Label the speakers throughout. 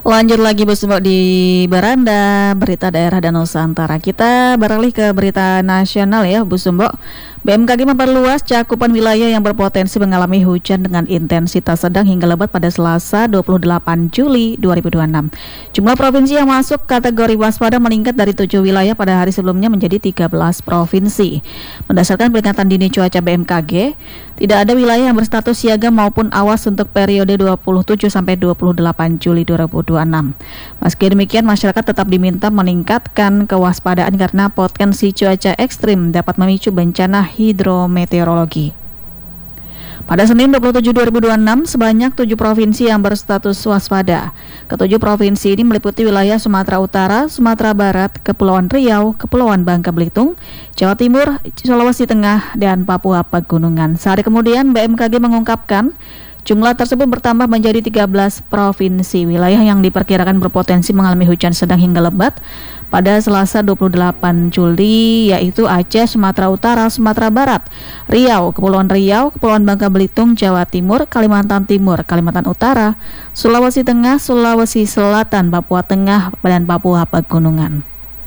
Speaker 1: Lanjut lagi Bu Sumbok di beranda berita daerah dan Nusantara. Kita beralih ke berita nasional ya Bu Sumbok. BMKG memperluas cakupan wilayah yang berpotensi mengalami hujan dengan intensitas sedang hingga lebat pada Selasa 28 Juli 2026. Jumlah provinsi yang masuk kategori waspada meningkat dari 7 wilayah pada hari sebelumnya menjadi 13 provinsi. Berdasarkan peringatan dini cuaca BMKG, tidak ada wilayah yang berstatus siaga maupun awas untuk periode 27 sampai 28 Juli 2026. Meski demikian, masyarakat tetap diminta meningkatkan kewaspadaan karena potensi cuaca ekstrim dapat memicu bencana hidrometeorologi. Pada Senin 27 2026, sebanyak 7 provinsi yang berstatus waspada. Ketujuh provinsi ini meliputi wilayah Sumatera Utara, Sumatera Barat, Kepulauan Riau, Kepulauan Bangka Belitung, Jawa Timur, Sulawesi Tengah, dan Papua Pegunungan. Sehari kemudian, BMKG mengungkapkan jumlah tersebut bertambah menjadi 13 provinsi. Wilayah yang diperkirakan berpotensi mengalami hujan sedang hingga lebat pada Selasa 28 Juli yaitu Aceh, Sumatera Utara, Sumatera Barat, Riau, Kepulauan Bangka Belitung, Jawa Timur, Kalimantan Timur, Kalimantan Utara, Sulawesi Tengah, Sulawesi Selatan, Papua Tengah, dan Papua Pegunungan.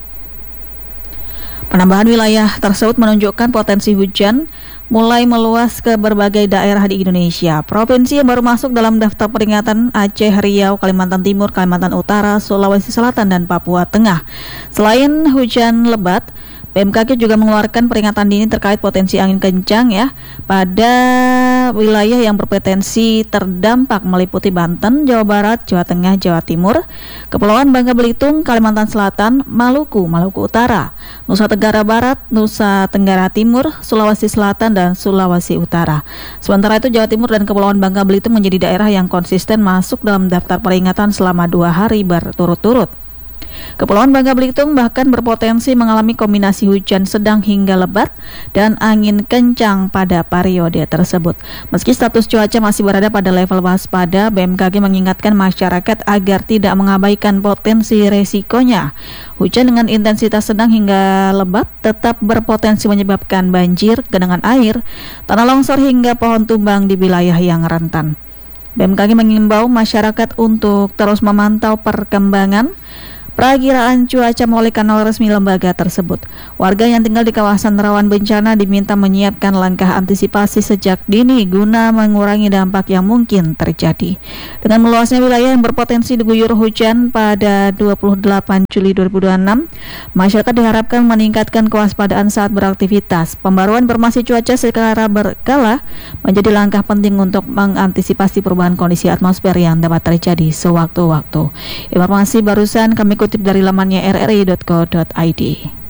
Speaker 1: Penambahan wilayah tersebut menunjukkan potensi hujan mulai meluas ke berbagai daerah di Indonesia. Provinsi yang baru masuk dalam daftar peringatan Aceh, Riau, Kalimantan Timur, Kalimantan Utara, Sulawesi Selatan, dan Papua Tengah. Selain hujan lebat, BMKG juga mengeluarkan peringatan dini terkait potensi angin kencang ya pada wilayah yang berpotensi terdampak meliputi Banten, Jawa Barat, Jawa Tengah, Jawa Timur, Kepulauan Bangka Belitung, Kalimantan Selatan, Maluku Utara, Nusa Tenggara Barat, Nusa Tenggara Timur, Sulawesi Selatan, dan Sulawesi Utara. Sementara itu Jawa Timur dan Kepulauan Bangka Belitung menjadi daerah yang konsisten masuk dalam daftar peringatan selama 2 hari berturut-turut. Kepulauan Bangka Belitung bahkan berpotensi mengalami kombinasi hujan sedang hingga lebat dan angin kencang pada periode tersebut. Meski status cuaca masih berada pada level waspada, BMKG mengingatkan masyarakat agar tidak mengabaikan potensi resikonya. Hujan dengan intensitas sedang hingga lebat tetap berpotensi menyebabkan banjir, genangan air, tanah longsor hingga pohon tumbang di wilayah yang rentan. BMKG mengimbau masyarakat untuk terus memantau perkembangan perakiraan cuaca melalui kanal resmi lembaga tersebut. Warga yang tinggal di kawasan rawan bencana diminta menyiapkan langkah antisipasi sejak dini guna mengurangi dampak yang mungkin terjadi. Dengan meluasnya wilayah yang berpotensi diguyur hujan pada 28 Juli 2026, masyarakat diharapkan meningkatkan kewaspadaan saat beraktivitas. Pembaruan informasi cuaca secara berkala menjadi langkah penting untuk mengantisipasi perubahan kondisi atmosfer yang dapat terjadi sewaktu-waktu. Informasi barusan kami kutip dari lamannya rri.co.id.